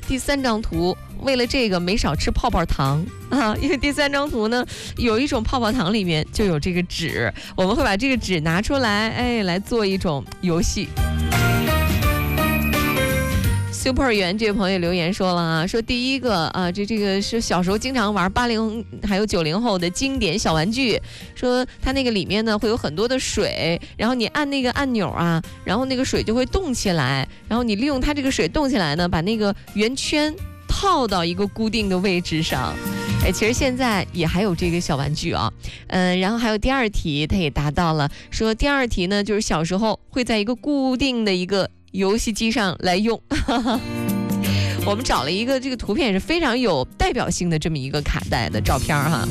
第3张图，为了这个没少吃泡泡糖啊，因为第3张图呢，有一种泡泡糖里面就有这个纸，我们会把这个纸拿出来，来做一种游戏。Super 圆这位朋友留言说了啊，说第一个啊，这个是小时候经常玩80还有90后的经典小玩具，说它那个里面呢会有很多的水，然后你按那个按钮啊，然后那个水就会动起来，然后你利用它这个水动起来呢，把那个圆圈套到一个固定的位置上。其实现在也还有这个小玩具啊，然后还有第2题，它也达到了，说第2题呢就是小时候会在一个固定的一个游戏机上来用。我们找了一个这个图片也是非常有代表性的这么一个卡带的照片哈。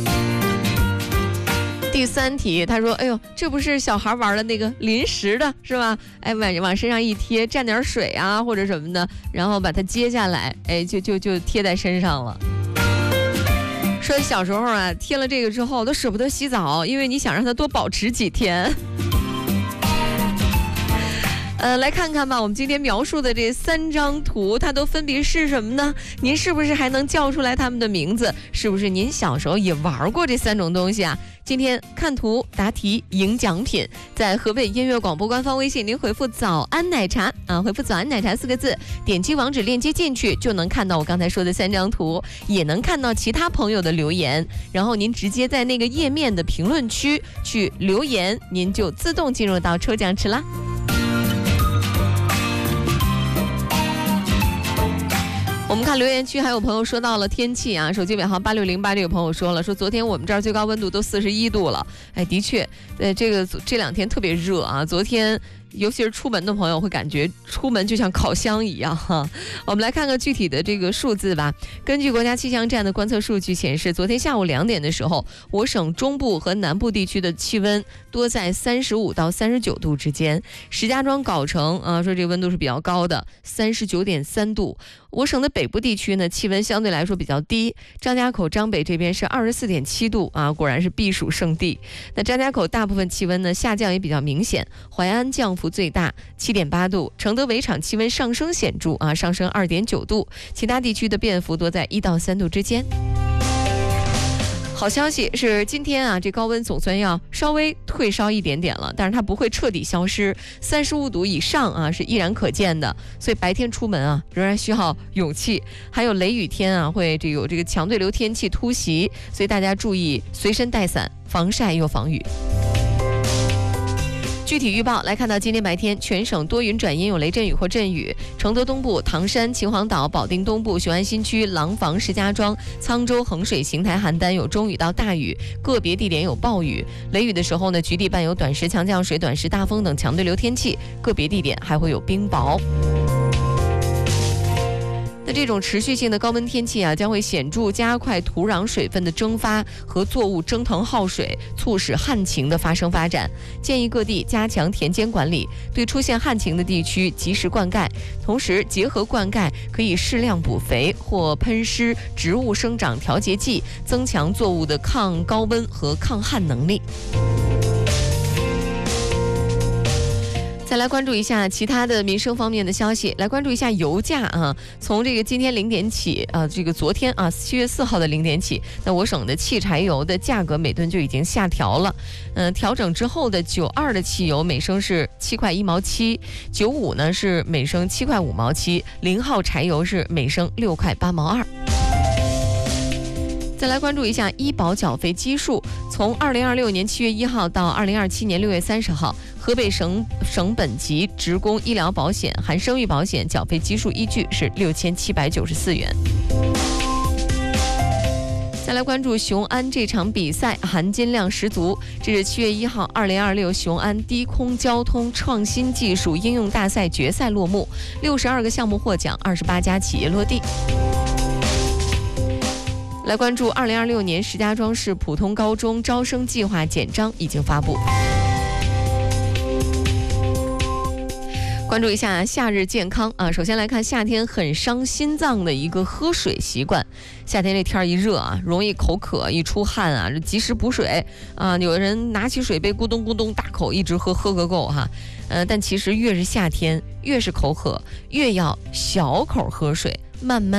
第3题他说，哎呦，这不是小孩玩的那个临时的是吧，往身上一贴，蘸点水啊或者什么的，然后把它接下来，就贴在身上了。说小时候啊贴了这个之后都舍不得洗澡，因为你想让它多保持几天。来看看吧，我们今天描述的这3张图，它都分别是什么呢？您是不是还能叫出来它们的名字？是不是您小时候也玩过这3种东西啊？今天看图答题赢奖品，在河北音乐广播官方微信您回复早安奶茶啊，回复早安奶茶4个字，点击网址链接进去就能看到我刚才说的3张图，也能看到其他朋友的留言，然后您直接在那个页面的评论区去留言，您就自动进入到抽奖池啦。我们看留言区，还有朋友说到了天气啊，手机尾号8608这个朋友说了，说昨天我们这儿最高温度都41度了，的确，这2天特别热啊，昨天尤其是出门的朋友会感觉出门就像烤箱一样哈。我们来看看具体的这个数字吧。根据国家气象站的观测数据显示，昨天下午2点的时候，我省中部和南部地区的气温多在35到39度之间。石家庄藁城啊，说这个温度是比较高的，39.3度。我省的北部地区呢，气温相对来说比较低，张家口张北这边是24.7度啊，果然是避暑胜地。那张家口大部分气温呢下降也比较明显，淮安降幅最大7.8度，承德围场气温上升显著啊，上升2.9度，其他地区的变幅多在1到3度之间。好消息是今天啊，这高温总算要稍微退烧一点点了，但是它不会彻底消失，35度以上啊是依然可见的，所以白天出门啊仍然需要勇气。还有雷雨天啊会有这个强对流天气突袭，所以大家注意随身带伞，防晒又防雨。具体预报来看到今天白天全省多云转阴，有雷阵雨或阵雨，承德东部、唐山、秦皇岛、保定东部、雄安新区、廊坊、石家庄、沧州、衡水、邢台、邯郸有中雨到大雨，个别地点有暴雨。雷雨的时候呢，局地伴有短时强降水、短时大风等强对流天气，个别地点还会有冰雹。那这种持续性的高温天气啊，将会显著加快土壤水分的蒸发和作物蒸腾耗水，促使旱情的发生发展。建议各地加强田间管理，对出现旱情的地区及时灌溉，同时结合灌溉可以适量补肥或喷施植物生长调节剂，增强作物的抗高温和抗旱能力。再来关注一下其他的民生方面的消息，来关注一下油价啊。从这个今天0点起这个昨天啊7月4号的0点起，那我省的汽柴油的价格每吨就已经下调了。调整之后的92的汽油每升是7块1毛7，95呢是每升7块5毛7，0号柴油是每升6块8毛2。再来关注一下医保缴费基数，从2026年7月1号到2027年6月30号，河北省本级职工医疗保险含生育保险缴费基数依据是6794元。再来关注雄安这场比赛含金量十足，这是7月1号2026雄安低空交通创新技术应用大赛决赛落幕，62个项目获奖，28家企业落地。来关注2026年石家庄市普通高中招生计划简章已经发布。关注一下夏日健康啊，首先来看夏天很伤心脏的一个喝水习惯。夏天这天一热啊，容易口渴，一出汗啊，及时补水啊。有的人拿起水杯咕咚咕咚大口一直喝个够哈。但其实越是夏天，越是口渴，越要小口喝水，慢慢